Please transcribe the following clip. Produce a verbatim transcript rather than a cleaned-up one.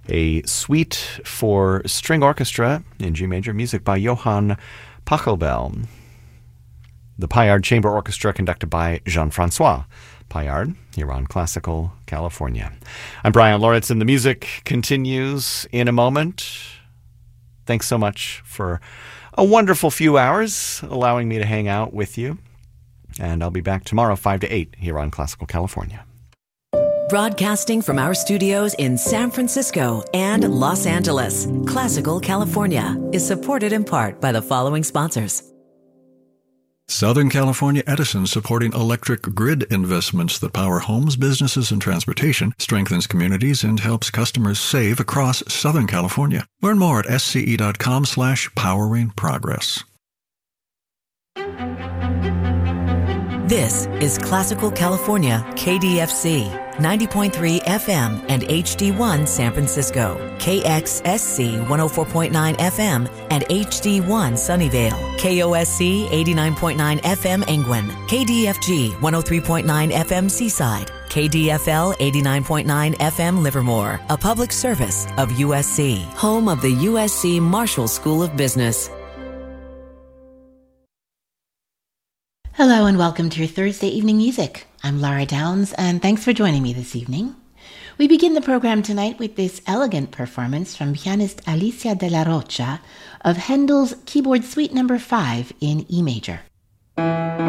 a suite for string orchestra in G major, music by Johann Pachelbel. The Paillard Chamber Orchestra conducted by Jean-Francois Paillard here on Classical California. I'm Brian Lauritsen. The music continues in a moment. Thanks so much for a wonderful few hours allowing me to hang out with you. And I'll be back tomorrow, five to eight, here on Classical California. Broadcasting from our studios in San Francisco and Los Angeles, Classical California is supported in part by the following sponsors. Southern California Edison, supporting electric grid investments that power homes, businesses, and transportation, strengthens communities, and helps customers save across Southern California. Learn more at sce.com slash powering progress. This is Classical California, K D F C, ninety point three F M and H D one San Francisco, K X S C one oh four point nine F M and H D one Sunnyvale, K O S C eighty-nine point nine F M Angwin, K D F G one oh three point nine F M Seaside, K D F L eighty-nine point nine F M Livermore, a public service of U S C, home of the U S C Marshall School of Business. Hello and welcome to your Thursday evening music. I'm Laura Downs and thanks for joining me this evening. We begin the program tonight with this elegant performance from pianist Alicia de la Rocha of Handel's Keyboard Suite number five in E major.